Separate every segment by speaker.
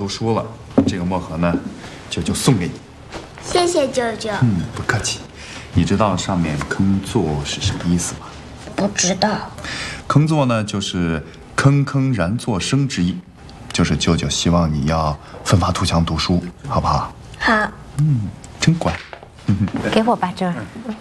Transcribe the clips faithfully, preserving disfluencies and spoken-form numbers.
Speaker 1: 读书了，这个墨盒呢，舅舅送给你。
Speaker 2: 谢谢舅舅。
Speaker 1: 嗯，不客气。你知道上面坑作是什么意思吗？
Speaker 2: 不知道。
Speaker 1: 坑作呢，就是铿铿然作声之意，就是舅舅希望你要奋发图强读书，好不好？
Speaker 2: 好。
Speaker 1: 嗯，真乖。
Speaker 3: 给我吧，珍儿。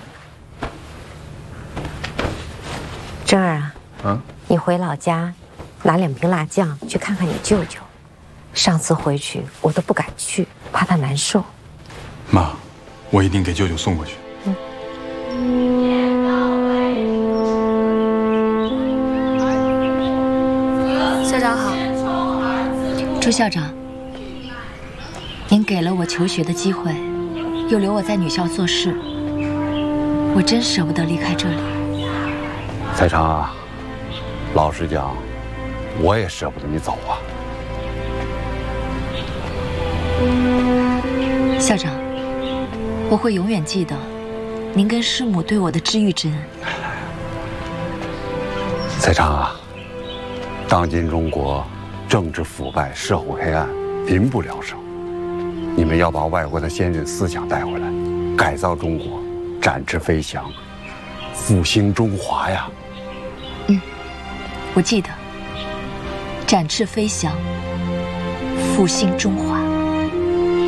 Speaker 3: 珍儿啊，
Speaker 1: 啊，
Speaker 3: 你回老家，拿两瓶辣酱去看看你舅舅。上次回去我都不敢去，怕他难受。
Speaker 4: 妈，我一定给舅舅送过去。
Speaker 3: 嗯。
Speaker 5: 校长好。朱校长，您给了我求学的机会，又留我在女校做事，我真舍不得离开这里。
Speaker 6: 彩长啊，老实讲，我也舍不得你走啊。
Speaker 5: 校长，我会永远记得您跟师母对我的知遇之恩。
Speaker 6: 彩长啊，当今中国政治腐败，社会黑暗，民不聊生。你们要把外国的先进思想带回来，改造中国，展翅飞翔，复兴中华呀！
Speaker 5: 嗯，我记得。展翅飞翔，复兴中华。